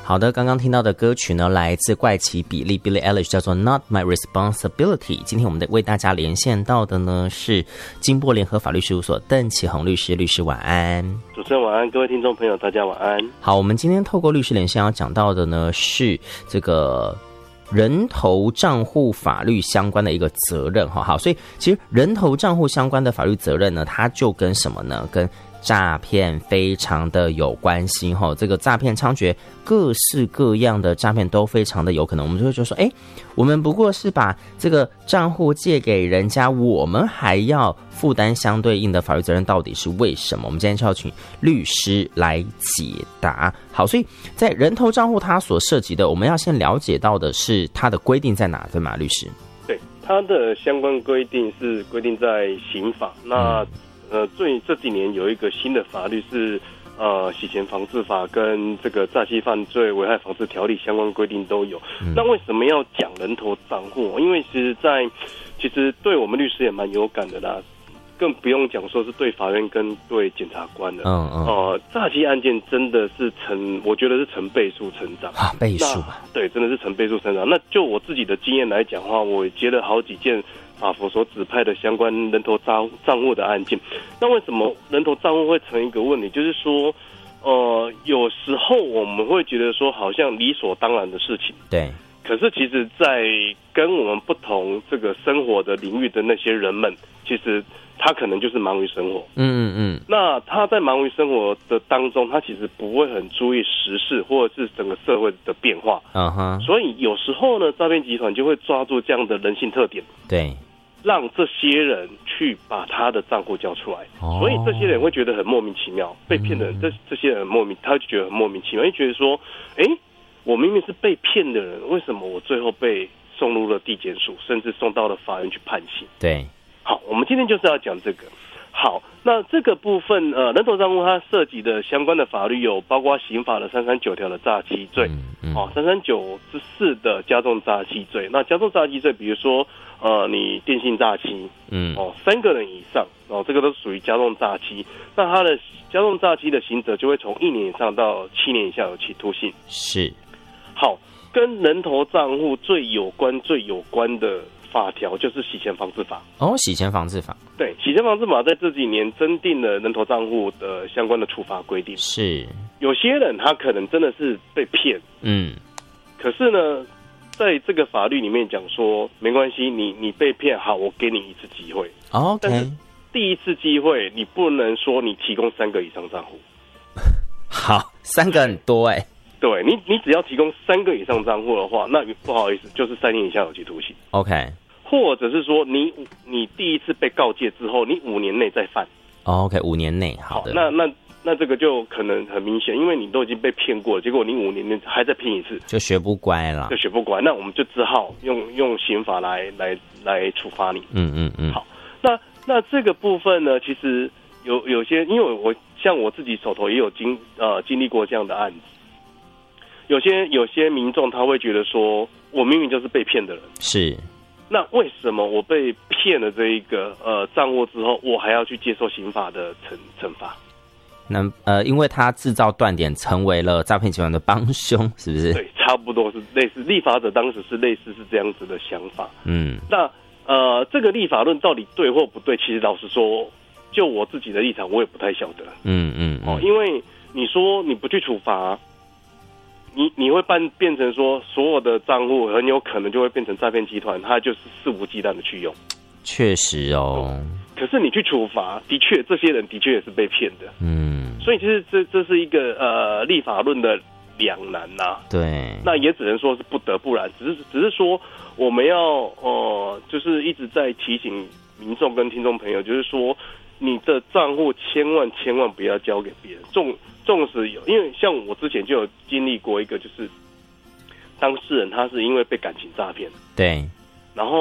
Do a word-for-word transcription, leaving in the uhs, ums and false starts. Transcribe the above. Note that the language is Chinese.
好的，刚刚听到的歌曲呢，来自怪奇比利 Billie Eilish， 叫做 Not My Responsibility。今天我们的为大家连线到的呢是金波联合法律事务所邓启宏律师，律师晚安。 主持人晚安，各位听众朋友大家晚安。 好，我们今天透过律师连线要讲到的呢是这个人头账户法律相关的一个责任。好，所以其实人头账户相关的法律责任呢，它就跟什么呢？跟诈骗非常的有关系。这个诈骗猖獗，各式各样的诈骗都非常的有可能。我们就会说，哎，我们不过是把这个账户借给人家，我们还要负担相对应的法律责任，到底是为什么？我们今天就要请律师来解答。好，所以在人头账户它所涉及的，我们要先了解到的是它的规定在哪，对吗，律师？ 对，它的相关规定是规定在刑法。那、嗯呃，最这几年有一个新的法律是，呃，洗钱防治法跟这个诈欺犯罪危害防治条例相关规定都有。嗯、那为什么要讲人头账户？因为其实在，其实对我们律师也蛮有感的啦，更不用讲说是对法院跟对检察官的。嗯嗯。呃，诈欺案件真的是成，我觉得是成倍数成长。 啊，倍数啊。 对，真的是成倍数成长。那就我自己的经验来讲的话，我接了好几件法服所指派的相关人头账账户的案件。那为什么人头账户会成一个问题？就是说，呃，有时候我们会觉得说，好像理所当然的事情。 对。 可是其实，在跟我们不同这个生活的领域的那些人们，其实他可能就是忙于生活。嗯嗯嗯。那他在忙于生活的当中，他其实不会很注意时事或者是整个社会的变化。嗯哼。所以有时候呢，诈骗集团就会抓住这样的人性特点。 对。 让这些人去把他的账户交出来。哦。所以这些人会觉得很莫名其妙，被骗的人，这这些人很莫名，他就觉得很莫名其妙，就觉得说，哎。我明明是被骗的人，为什么我最后被送入了地检署，甚至送到了法院去判刑？对，好，我们今天就是要讲这个。好，那这个部分，呃，人头账户它涉及的相关的法律有包括刑法的三三九条的诈欺罪，嗯嗯、哦，三三九之四的加重诈欺罪。那加重诈欺罪，比如说，呃，你电信诈欺，嗯，哦，三个人以上，哦，这个都属于加重诈欺。那它的加重诈欺的刑责就会从一年以上到七年以下有期徒刑。是。好，跟人头账户最有关、最有关的法条就是洗钱防治法。 哦，洗钱防治法。对， 洗钱防治法在这几年增订了人头账户的相关的处罚规定。是，有些人他可能真的是被骗，嗯，可是呢，在这个法律里面讲说，没关系，你你被骗，好，我给你一次机会。哦 ，OK。但是第一次机会，你不能说你提供三个以上账户。 好，三个很多哎、欸。 对你，你只要提供三个以上账户的话，那不好意思，就是三年以下有期徒刑。OK， 或者是说你你第一次被告诫之后，你五年内再犯。 Oh, OK， 五年内，好的。 好，那那那这个就可能很明显，因为你都已经被骗过了，结果你五年内还再骗一次， 就学不乖了， 就学不乖。那我们就只好用用刑法来来来处罚你。嗯嗯嗯。好，那那这个部分呢，其实有有些，因为我像我自己手头也有经呃经历过这样的案子。有些有些民众他会觉得说，我明明就是被骗的人，是，那为什么我被骗了这一个呃账户之后，我还要去接受刑法的惩惩罚？ 那呃，因为他制造断点，成为了诈骗集团的帮凶，是不是？ 对，差不多是类似。立法者当时是类似是这样子的想法。嗯，那呃，这个立法论到底对或不对？其实老实说，就我自己的立场，我也不太晓得。嗯嗯，哦，因为你说你不去处罚。你你会办变成说，所有的账户很有可能就会变成诈骗集团，他就是肆无忌惮的去用。 确实哦。 可是你去处罚，的确这些人的确也是被骗的。嗯。所以其实这这是一个呃立法论的两难呐、啊。对。那也只能说是不得不然，只是只是说我们要呃就是一直在提醒民众跟听众朋友，就是说你的账户千万千万不要交给别人。纵纵使有，因为像我之前就有经历过一个，就是当事人他是因为被感情诈骗，对，然后